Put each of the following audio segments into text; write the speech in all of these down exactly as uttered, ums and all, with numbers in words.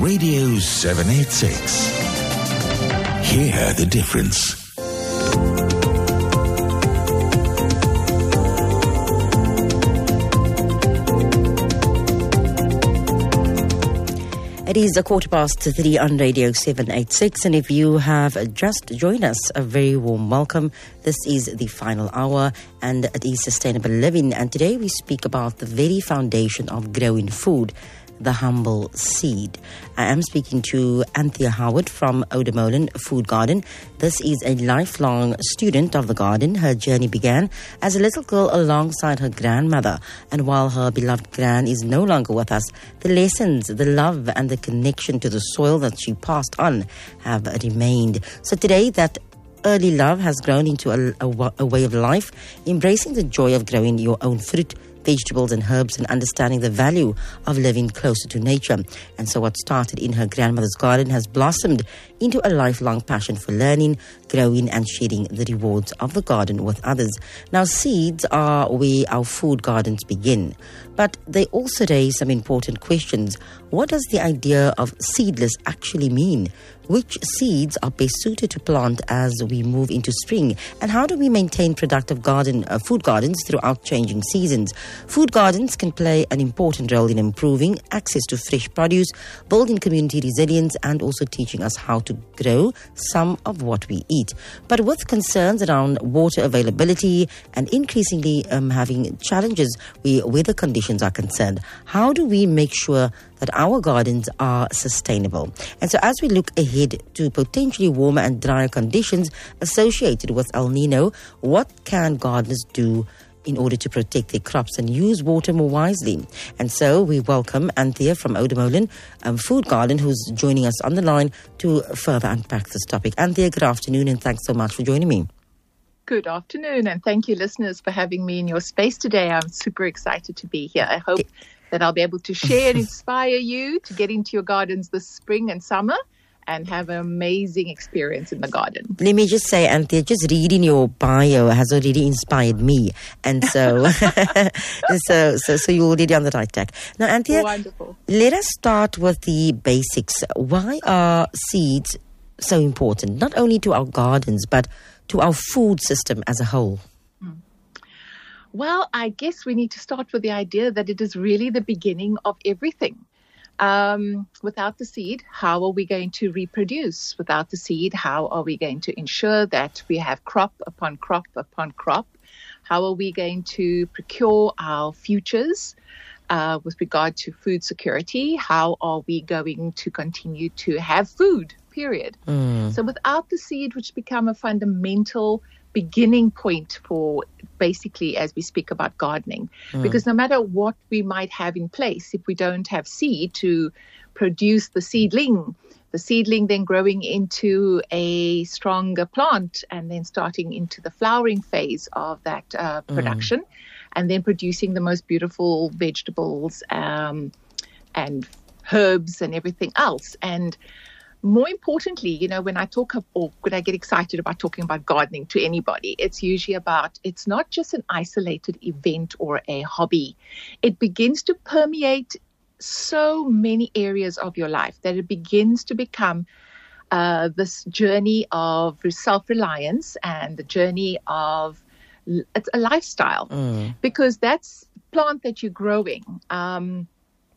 Radio seven eighty-six. Hear the difference. It is a quarter past three on Radio seven eighty-six, and if you have just joined us, a very warm welcome. This is the final hour, and it is sustainable living. And today we speak about the very foundation of growing food, the humble seed. I am speaking to Anthea Howard from Oudtshoorn Food Garden. This is a lifelong student of the garden. Her journey began as a little girl alongside her grandmother. And while her beloved gran is no longer with us, the lessons, the love and the connection to the soil that she passed on have remained. So today that early love has grown into a, a, a way of life, embracing the joy of growing your own fruit, vegetables and herbs, and understanding the value of living closer to nature. And so what started in her grandmother's garden has blossomed into a lifelong passion for learning, growing and sharing the rewards of the garden with others. Now, seeds are where our food gardens begin, but they also raise some important questions. What does the idea of seedless actually mean? Which seeds are best suited to plant as we move into spring? And how do we maintain productive garden uh, food gardens throughout changing seasons? Food gardens can play an important role in improving access to fresh produce, building community resilience, and also teaching us how to grow some of what we eat. But with concerns around water availability and increasingly um, having challenges where weather conditions are concerned, how do we make sure that our gardens are sustainable? And so as we look ahead to potentially warmer and drier conditions associated with El Nino, what can gardeners do in order to protect their crops and use water more wisely? And so we welcome Anthea from Oudtshoorn um, Food Garden, who's joining us on the line to further unpack this topic. Anthea, good afternoon, and thanks so much for joining me. Good afternoon, and thank you, listeners, for having me in your space today. I'm super excited to be here. I hope okay. that I'll be able to share and inspire you to get into your gardens this spring and summer and have an amazing experience in the garden. Let me just say, Anthea, just reading your bio has already inspired me. And so, so, so, so you're already on the right track. Now, Anthea, Wonderful. Let us start with the basics. Why are seeds so important, not only to our gardens, but to our food system as a whole? Mm. Well, I guess we need to start with the idea that it is really the beginning of everything. Um, without the seed, how are we going to reproduce? Without the seed, how are we going to ensure that we have crop upon crop upon crop? How are we going to procure our futures uh, with regard to food security? How are we going to continue to have food, period? Mm. So without the seed, which become a fundamental beginning point for basically as we speak about gardening, mm. because no matter what we might have in place, if we don't have seed to produce the seedling, the seedling then growing into a stronger plant and then starting into the flowering phase of that uh, production, mm. and then producing the most beautiful vegetables um, and herbs and everything else. And more importantly, you know, when I talk of, or when I get excited about talking about gardening to anybody, it's usually about, it's not just an isolated event or a hobby. It begins to permeate so many areas of your life that it begins to become uh, this journey of self-reliance and the journey of, it's a lifestyle. Mm. Because that's plant that you're growing, um,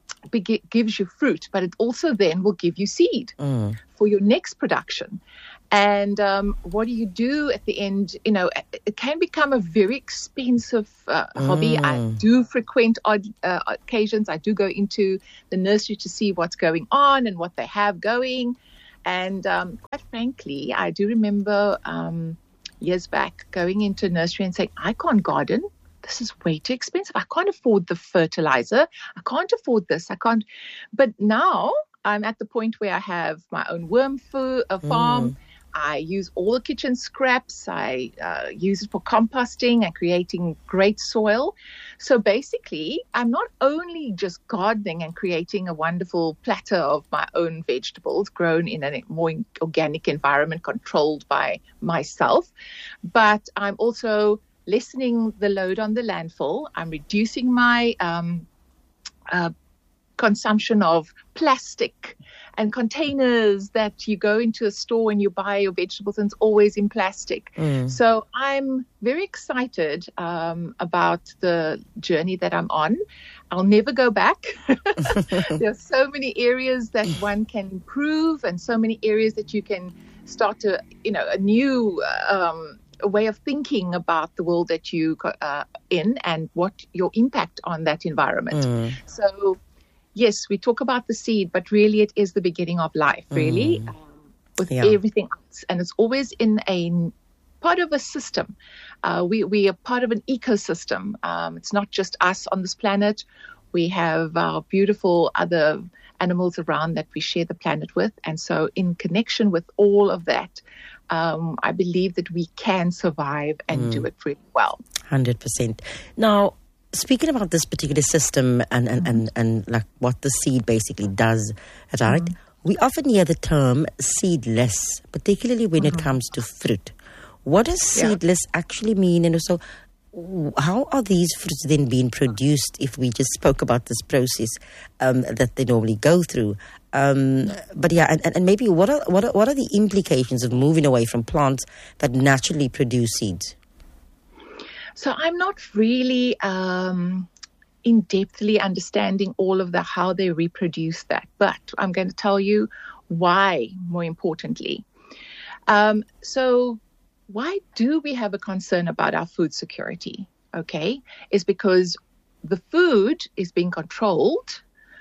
Be- gives you fruit, but it also then will give you seed mm. for your next production. And um, what do you do at the end? You know, it can become a very expensive uh, mm. hobby. I do frequent odd uh, occasions. I do go into the nursery to see what's going on and what they have going. And um, quite frankly, I do remember um, years back going into a nursery and saying, I can't garden. This is way too expensive. I can't afford the fertilizer. I can't afford this. I can't. But now I'm at the point where I have my own worm food, a farm. Mm. I use all the kitchen scraps. I uh, use it for composting and creating great soil. So basically, I'm not only just gardening and creating a wonderful platter of my own vegetables grown in a more organic environment controlled by myself, but I'm also lessening the load on the landfill. I'm reducing my um, uh, consumption of plastic and containers that you go into a store and you buy your vegetables and it's always in plastic. Mm. So I'm very excited um, about the journey that I'm on. I'll never go back. There are so many areas that one can improve and so many areas that you can start to, you know, a new um, way of thinking about the world that you are uh, in and what your impact on that environment. Mm. So yes, we talk about the seed, but really it is the beginning of life, really, Mm. um, with Yeah. everything else. And it's always in a part of a system. Uh, we, we are part of an ecosystem. Um, it's not just us on this planet. We have our beautiful other animals around that we share the planet with. And so in connection with all of that, um, I believe that we can survive and Mm. do it really well. one hundred percent. Now, speaking about this particular system and, and, and, and like what the seed basically does, right? Mm. We often hear the term seedless, particularly when mm-hmm. it comes to fruit. What does Yeah. seedless actually mean? And also, how are these fruits then being produced if we just spoke about this process um, that they normally go through? Um, but yeah, and, and maybe what are, what are what are the implications of moving away from plants that naturally produce seeds? So I'm not really um, in-depthly understanding all of the how they reproduce that, but I'm going to tell you why, more importantly. Um, so why do we have a concern about our food security? Okay, is because the food is being controlled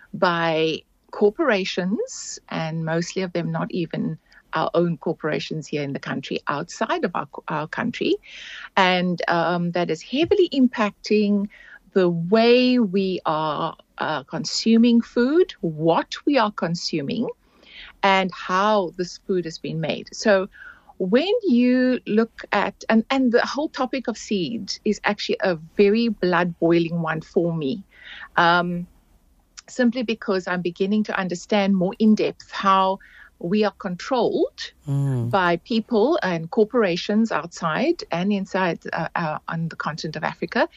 by corporations, and mostly of them not even our own corporations here in the country, outside of our, our country. And um, that is heavily impacting the way we are uh, consuming food, what we are consuming, and how this food has been made. So when you look at, and, and the whole topic of seeds is actually a very blood-boiling one for me, um, simply because I'm beginning to understand more in depth how we are controlled mm. by people and corporations outside and inside uh, uh, on the continent of Africa.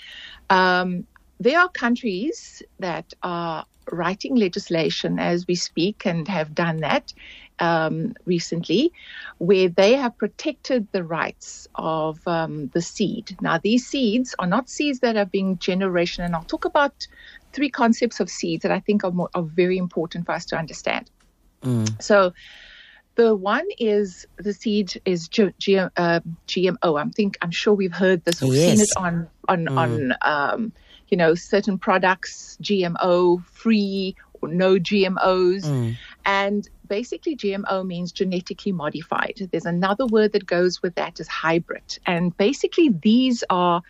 Um, there are countries that are writing legislation as we speak and have done that um, recently, where they have protected the rights of um, the seed. Now, these seeds are not seeds that are being generation, and I'll talk about three concepts of seeds that I think are, more, are very important for us to understand. Mm. So the one is the seed is G- G- uh, G M O. I'm think I'm sure we've heard this or yes. seen it on on mm. on um, you know certain products, G M O free or no G M Os, mm. and basically G M O means genetically modified. There's another word that goes with that is hybrid, and basically these are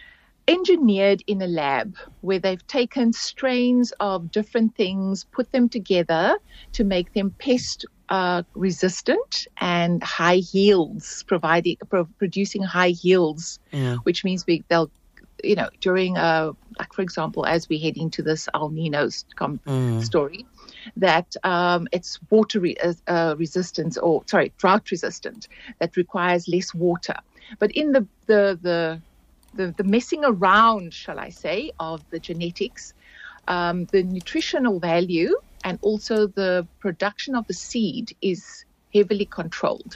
engineered in a lab where they've taken strains of different things, put them together to make them pest uh, resistant and high yields, providing pro- producing high yields, yeah. which means we, they'll, you know, during uh, like for example, as we head into this El Nino com- mm. story, that um, it's water re- uh, resistance or sorry drought resistant that requires less water, but in the the the The, the messing around, shall I say, of the genetics, um, the nutritional value, and also the production of the seed is heavily controlled.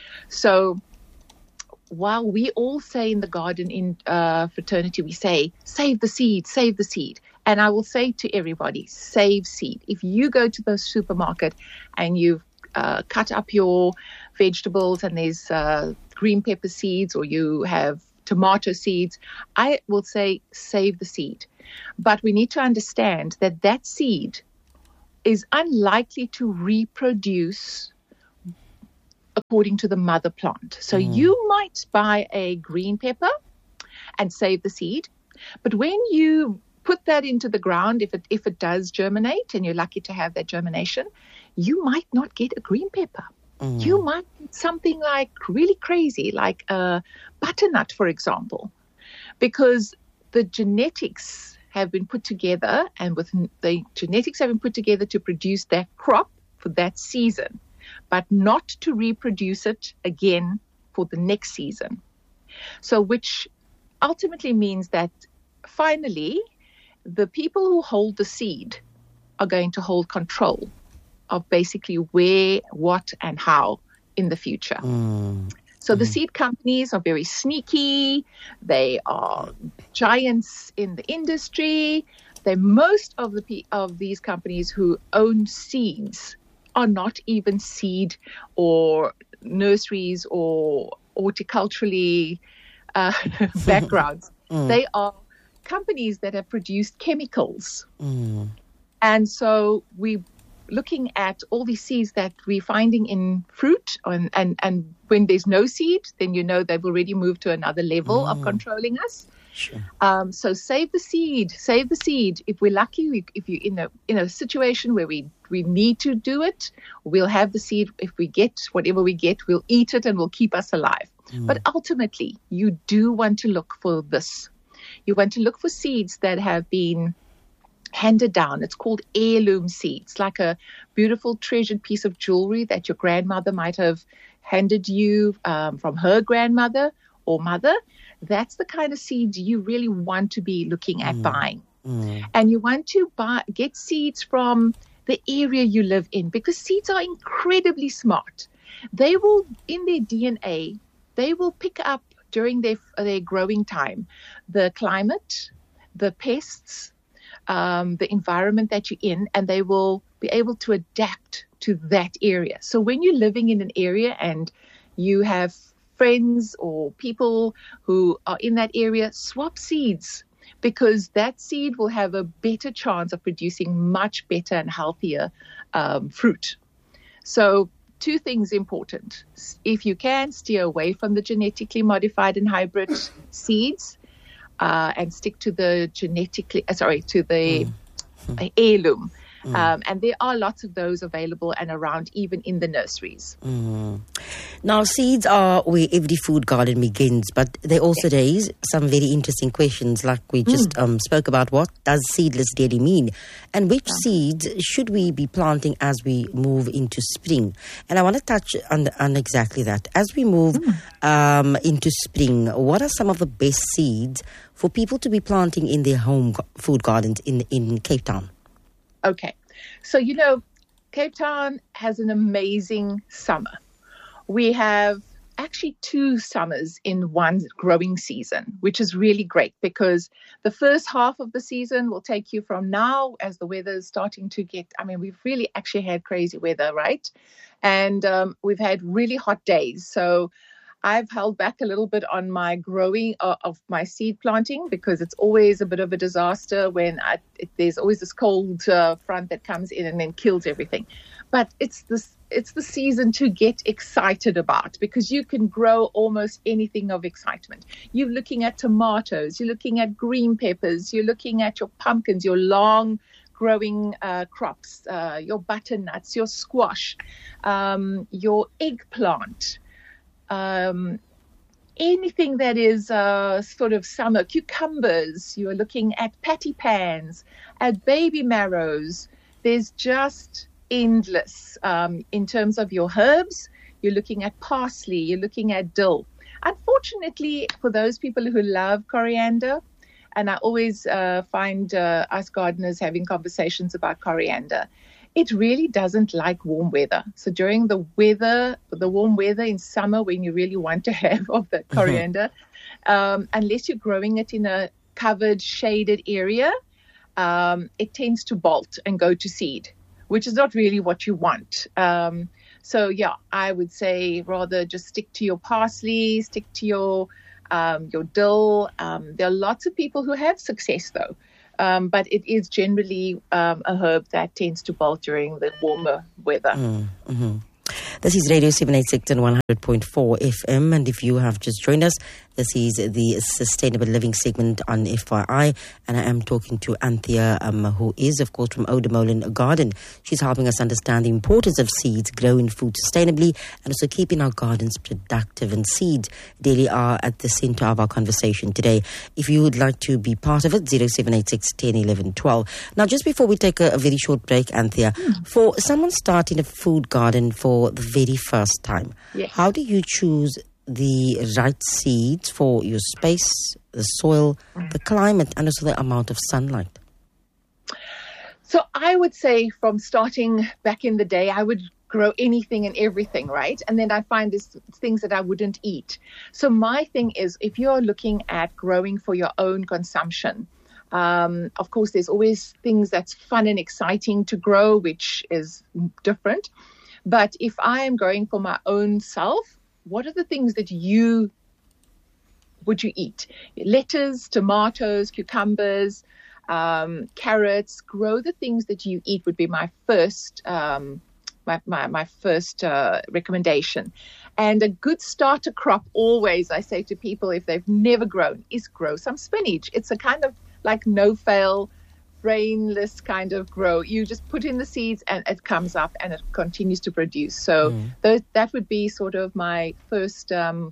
So while we all say in the garden in uh, fraternity, we say, save the seed, save the seed. And I will say to everybody, save seed. If you go to the supermarket and you've uh, cut up your vegetables and there's uh, green pepper seeds, or you have tomato seeds, I will say save the seed. But we need to understand that that seed is unlikely to reproduce according to the mother plant. So mm. you might buy a green pepper and save the seed, but when you put that into the ground, if it if it does germinate, and you're lucky to have that germination, you might not get a green pepper. Mm. You might get something like really crazy, like a butternut, for example, because the genetics have been put together, and with the genetics have been put together to produce that crop for that season, but not to reproduce it again for the next season. So which ultimately means that finally the people who hold the seed are going to hold control of basically where, what, and how in the future. Mm. So mm. the seed companies are very sneaky. They are giants in the industry. They most of the of these companies who own seeds are not even seed or nurseries or horticulturally uh, backgrounds. Mm. They are companies that have produced chemicals. Mm. And so we're looking at all these seeds that we're finding in fruit, and, and, and when there's no seed, then you know they've already moved to another level mm. of controlling us. Sure. Um, so save the seed, save the seed. If we're lucky, we, if you're in a in a situation where we, we need to do it, we'll have the seed. If we get whatever we get, we'll eat it and will keep us alive. Mm. But ultimately, you do want to look for this. You want to look for seeds that have been handed down. It's called heirloom seeds, like a beautiful treasured piece of jewelry that your grandmother might have handed you um, from her grandmother or mother. That's the kind of seeds you really want to be looking at mm. buying. Mm. And you want to buy, get seeds from the area you live in, because seeds are incredibly smart. They will, in their D N A, they will pick up during their, their growing time, the climate, the pests, um, the environment that you're in, and they will be able to adapt to that area. So when you're living in an area and you have friends or people who are in that area, swap seeds, because that seed will have a better chance of producing much better and healthier um, fruit. So two things important. If you can, steer away from the genetically modified and hybrid seeds uh, and stick to the genetically, uh, sorry, to the mm. heirloom. Mm. Um, and there are lots of those available and around, even in the nurseries. Mm. Now, seeds are where every food garden begins, but they also yes. raise some very interesting questions, like we just mm. um, spoke about. What does seedless dairy mean? And which yeah. seeds should we be planting as we move into spring? And I want to touch on, on exactly that. As we move mm. um, into spring, what are some of the best seeds for people to be planting in their home food gardens in, in Cape Town? Okay, so, you know, Cape Town has an amazing summer. We have actually two summers in one growing season, which is really great, because the first half of the season will take you from now, as the weather is starting to get, I mean, we've really actually had crazy weather, right? And um, we've had really hot days. So I've held back a little bit on my growing uh, of my seed planting, because it's always a bit of a disaster when I, it, there's always this cold uh, front that comes in and then kills everything. But it's this, it's the season to get excited about, because you can grow almost anything of excitement. You're looking at tomatoes, you're looking at green peppers, you're looking at your pumpkins, your long growing uh, crops, uh, your butternuts, your squash, um, your eggplant. Um, anything that is uh, sort of summer, cucumbers, you're looking at patty pans, at baby marrows. There's just endless. Um, in terms of your herbs, you're looking at parsley, you're looking at dill. Unfortunately, for those people who love coriander, and I always uh, find uh, us gardeners having conversations about coriander, it really doesn't like warm weather. So during the weather, the warm weather in summer, when you really want to have of the coriander, mm-hmm. um, unless you're growing it in a covered, shaded area, um, it tends to bolt and go to seed, which is not really what you want. Um, so yeah, I would say rather just stick to your parsley, stick to your um, your dill. Um, there are lots of people who have success though. Um, but it is generally um, a herb that tends to bolt during the warmer weather. Mm, mm-hmm. This is Radio seven eighty-six and one hundred point four F M. And if you have just joined us, this is the Sustainable Living segment on F Y I. And I am talking to Anthea, um, who is, of course, from Oudtshoorn Garden. She's helping us understand the importance of seeds, growing food sustainably, and also keeping our gardens productive. And seeds really are at the center of our conversation today. If you would like to be part of it, zero seven eight six, one zero, one one, one two. Now, just before we take a, a very short break, Anthea, mm. for someone starting a food garden for the very first time, yes. how do you choose the right seeds for your space, the soil, the climate, and also the amount of sunlight? So I would say from starting back in the day, I would grow anything and everything, right? And then I find there's things that I wouldn't eat. So my thing is, if you're looking at growing for your own consumption, um, of course, there's always things that's fun and exciting to grow, which is different. But if I am growing for my own self, what are the things that you would you eat? Lettuce, tomatoes, cucumbers, um, carrots. Grow the things that you eat would be my first um My, my, my first uh, recommendation. And a good starter crop always, I say to people, if they've never grown, is grow some spinach. It's a kind of like no-fail, brainless kind of grow. You just put in the seeds and it comes up and it continues to produce. So mm. th- that would be sort of my first um,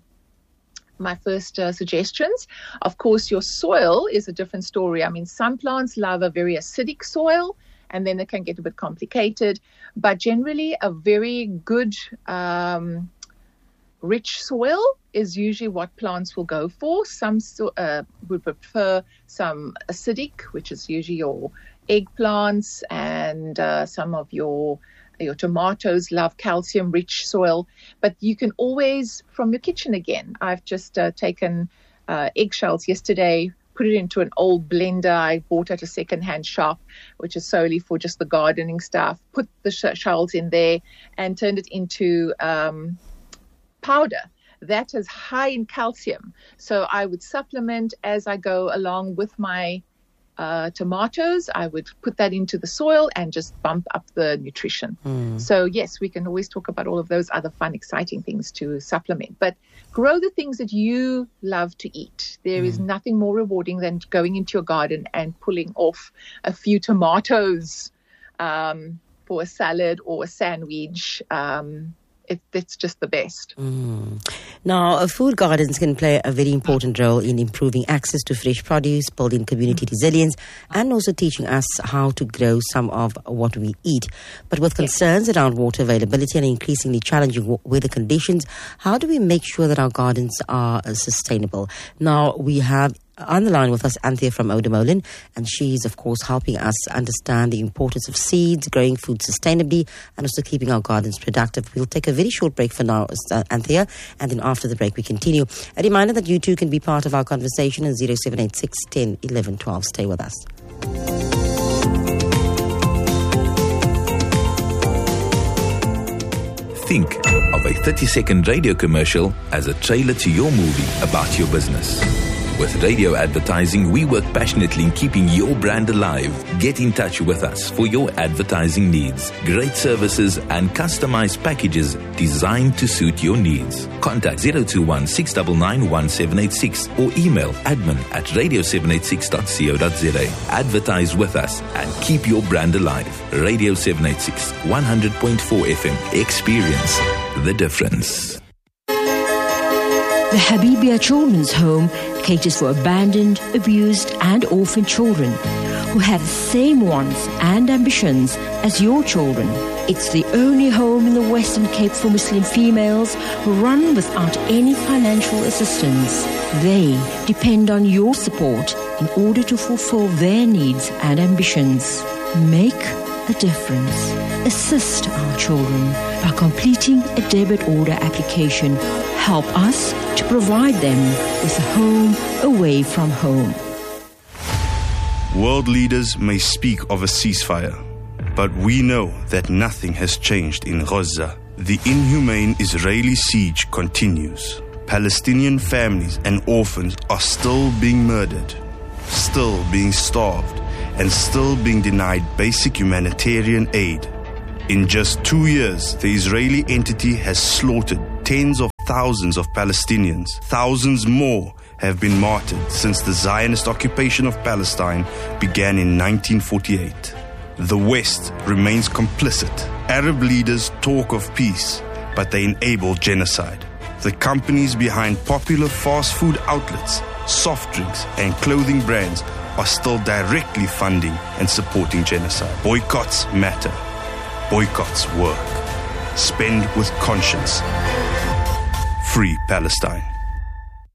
my first uh, suggestions. Of course, your soil is a different story. I mean, some plants love a very acidic soil, and then it can get a bit complicated. But generally, a very good, um, rich soil is usually what plants will go for. Some so, uh, would prefer some acidic, which is usually your eggplants, and uh, some of your your tomatoes love calcium-rich soil. But you can always, from your kitchen again, I've just uh, taken uh, eggshells yesterday, put it into an old blender I bought at a second-hand shop, which is solely for just the gardening stuff, put the sh- shells in there and turned it into um, powder. That is high in calcium. So I would supplement as I go along with my uh, tomatoes. I would put that into the soil and just bump up the nutrition. Mm. So yes, we can always talk about all of those other fun, exciting things to supplement. But grow the things that you love to eat. There mm. is nothing more rewarding than going into your garden and pulling off a few tomatoes um, for a salad or a sandwich. Um, it, it's just the best. Mm. Now, uh, food gardens can play a very important role in improving access to fresh produce, building community mm. resilience, and also teaching us how to grow some of what we eat. But with concerns yes. around water availability and increasingly challenging w- weather conditions, how do we make sure that our gardens are uh, sustainable? Now, we have on the line with us Anthea from Oudtshoorn, and she's, of course, helping us understand the importance of seeds, growing food sustainably, and also keeping our gardens productive. We'll take a very short break for now, uh, Anthea, and then after the break we continue. A reminder that you too can be part of our conversation in zero seven eight six, one zero, one one, one two. Stay with us. Think of a thirty-second radio commercial as a trailer to your movie about your business. With radio advertising, we work passionately in keeping your brand alive. Get in touch with us for your advertising needs. Great services and customized packages designed to suit your needs. Contact zero two one, six nine nine, one seven eight six or email admin at radio seven eight six dot co dot za. Advertise with us and keep your brand alive. Radio seven eight six, one hundred point four F M. Experience the difference. The Habibia Children's Home caters for abandoned, abused and orphaned children who have the same wants and ambitions as your children. It's the only home in the Western Cape for Muslim females run without any financial assistance. They depend on your support in order to fulfill their needs and ambitions. Make a difference. Assist our children by completing a debit order application. Help us to provide them with a home away from home. World leaders may speak of a ceasefire, but we know that nothing has changed in Gaza. The inhumane Israeli siege continues. Palestinian families and orphans are still being murdered, still being starved, and still being denied basic humanitarian aid. In just two years, the Israeli entity has slaughtered tens of thousands of Palestinians. Thousands more have been martyred since the Zionist occupation of Palestine began in nineteen forty-eight. The West remains complicit. Arab leaders talk of peace, but they enable genocide. The companies behind popular fast food outlets, soft drinks, and clothing brands are still directly funding and supporting genocide. Boycotts matter. Boycotts work. Spend with conscience. Free Palestine.